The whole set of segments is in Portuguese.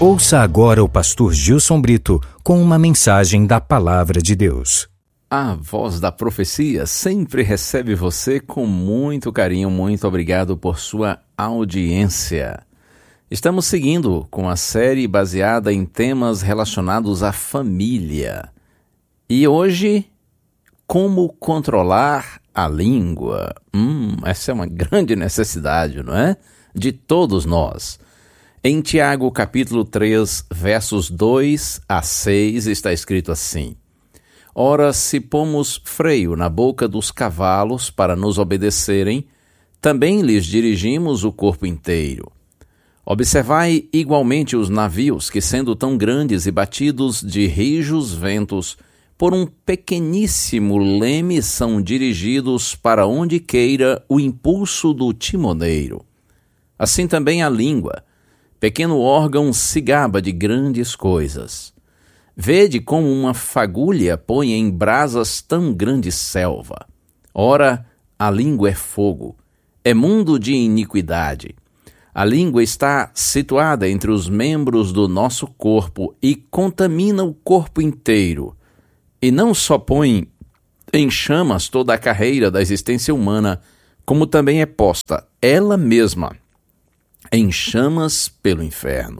Ouça agora o pastor Gilson Brito com uma mensagem da Palavra de Deus. A Voz da Profecia sempre recebe você com muito carinho. Muito obrigado por sua audiência. Estamos seguindo com a série baseada em temas relacionados à família. E hoje, como controlar a língua. Essa é uma grande necessidade, não é? De todos nós. Em Tiago, capítulo 3, versos 2 a 6, está escrito assim: Ora, se pomos freio na boca dos cavalos para nos obedecerem, também lhes dirigimos o corpo inteiro. Observai igualmente os navios que, sendo tão grandes e batidos de rijos ventos, por um pequeníssimo leme são dirigidos para onde queira o impulso do timoneiro. Assim também a língua, pequeno órgão, se gaba de grandes coisas. Vede como uma fagulha põe em brasas tão grande selva. Ora, a língua é fogo, é mundo de iniquidade. A língua está situada entre os membros do nosso corpo e contamina o corpo inteiro. E não só põe em chamas toda a carreira da existência humana, como também é posta ela mesma em chamas pelo inferno.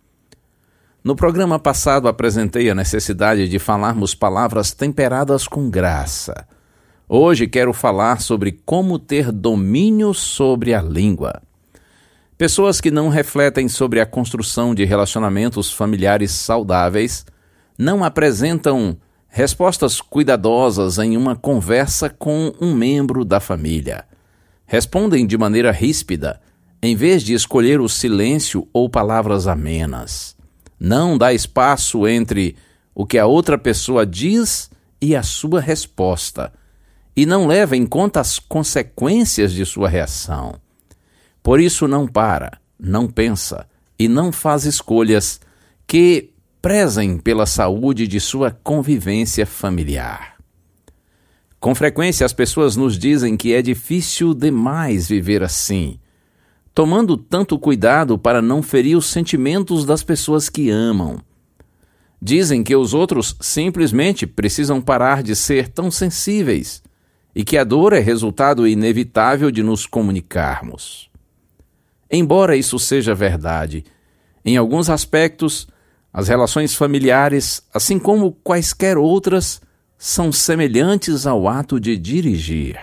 No programa passado apresentei a necessidade de falarmos palavras temperadas com graça. Hoje quero falar sobre como ter domínio sobre a língua. Pessoas que não refletem sobre a construção de relacionamentos familiares saudáveis não apresentam respostas cuidadosas em uma conversa com um membro da família. Respondem de maneira ríspida, em vez de escolher o silêncio ou palavras amenas. Não dá espaço entre o que a outra pessoa diz e a sua resposta, e não leva em conta as consequências de sua reação. Por isso não para, não pensa e não faz escolhas que prezem pela saúde de sua convivência familiar. Com frequência as pessoas nos dizem que é difícil demais viver assim, tomando tanto cuidado para não ferir os sentimentos das pessoas que amam. Dizem que os outros simplesmente precisam parar de ser tão sensíveis e que a dor é resultado inevitável de nos comunicarmos. Embora isso seja verdade, em alguns aspectos, as relações familiares, assim como quaisquer outras, são semelhantes ao ato de dirigir.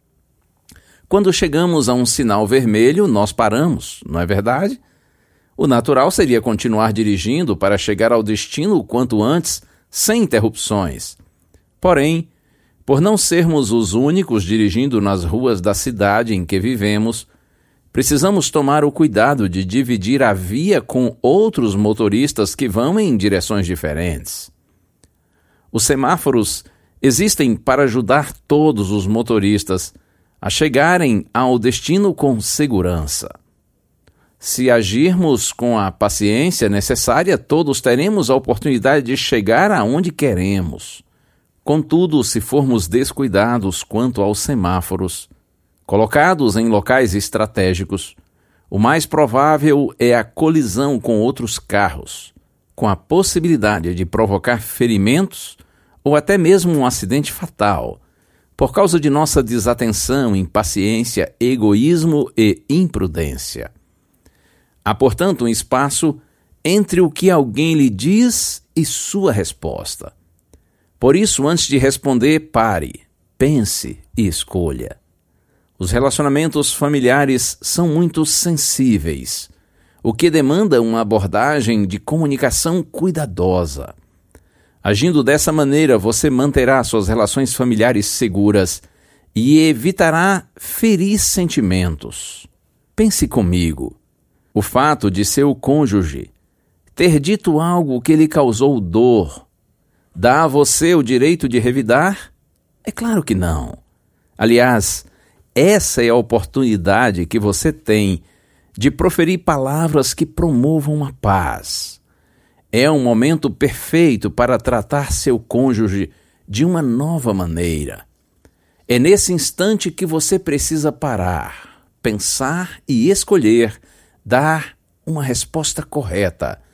Quando chegamos a um sinal vermelho, nós paramos, não é verdade? O natural seria continuar dirigindo para chegar ao destino o quanto antes, sem interrupções. Porém, por não sermos os únicos dirigindo nas ruas da cidade em que vivemos, precisamos tomar o cuidado de dividir a via com outros motoristas que vão em direções diferentes. Os semáforos existem para ajudar todos os motoristas a chegarem ao destino com segurança. Se agirmos com a paciência necessária, todos teremos a oportunidade de chegar aonde queremos. Contudo, se formos descuidados quanto aos semáforos, colocados em locais estratégicos, o mais provável é a colisão com outros carros, com a possibilidade de provocar ferimentos ou até mesmo um acidente fatal, por causa de nossa desatenção, impaciência, egoísmo e imprudência. Há, portanto, um espaço entre o que alguém lhe diz e sua resposta. Por isso, antes de responder, pare, pense e escolha. Os relacionamentos familiares são muito sensíveis, o que demanda uma abordagem de comunicação cuidadosa. Agindo dessa maneira, você manterá suas relações familiares seguras e evitará ferir sentimentos. Pense comigo. O fato de seu cônjuge ter dito algo que lhe causou dor dá a você o direito de revidar? É claro que não. Aliás, essa é a oportunidade que você tem de proferir palavras que promovam a paz. É um momento perfeito para tratar seu cônjuge de uma nova maneira. É nesse instante que você precisa parar, pensar e escolher dar uma resposta correta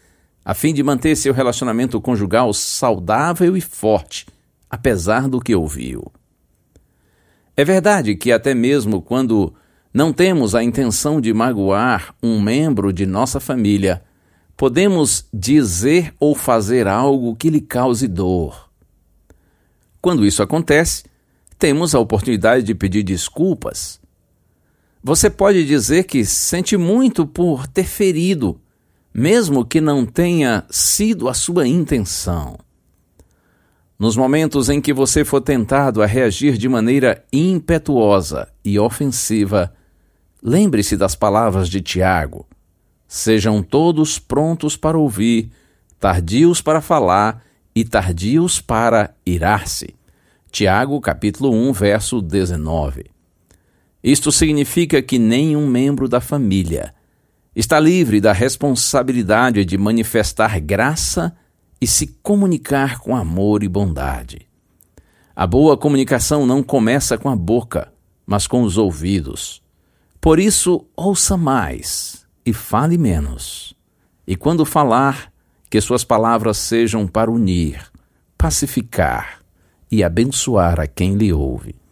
a fim de manter seu relacionamento conjugal saudável e forte, apesar do que ouviu. É verdade que até mesmo quando não temos a intenção de magoar um membro de nossa família, podemos dizer ou fazer algo que lhe cause dor. Quando isso acontece, temos a oportunidade de pedir desculpas. Você pode dizer que sente muito por ter ferido, mesmo que não tenha sido a sua intenção. Nos momentos em que você for tentado a reagir de maneira impetuosa e ofensiva, lembre-se das palavras de Tiago. Sejam todos prontos para ouvir, tardios para falar e tardios para irar-se. Tiago, capítulo 1, verso 19. Isto significa que nenhum membro da família está livre da responsabilidade de manifestar graça e se comunicar com amor e bondade. A boa comunicação não começa com a boca, mas com os ouvidos. Por isso, ouça mais e fale menos. E quando falar, que suas palavras sejam para unir, pacificar e abençoar a quem lhe ouve.